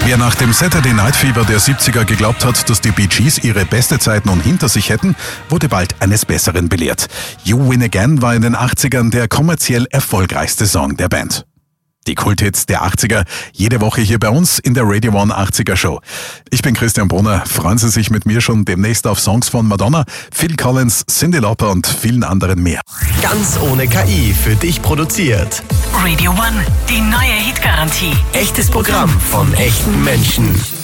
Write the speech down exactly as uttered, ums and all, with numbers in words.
Wer nach dem Saturday Night Fever der siebziger geglaubt hat, dass die Bee Gees ihre beste Zeit nun hinter sich hätten, wurde bald eines Besseren belehrt. You Win Again war in den achtzigern der kommerziell erfolgreichste Song der Band. Die Kulthits der achtziger, jede Woche hier bei uns in der Radio One achtziger Show. Ich bin Christian Brunner. Freuen Sie sich mit mir schon demnächst auf Songs von Madonna, Phil Collins, Cyndi Lauper und vielen anderen mehr. Ganz ohne K I für dich produziert. Radio One, die neue Hitgarantie. Echtes Programm von echten Menschen.